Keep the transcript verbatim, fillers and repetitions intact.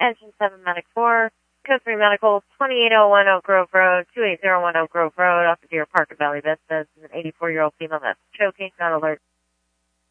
Engine seven Medic four, Code three Medical, twenty-eight oh one Oak Grove Road, two eight oh one Oak Grove Road, off of Deer Park at Valley Vista. This is an eighty-four-year-old female that's choking, not alert.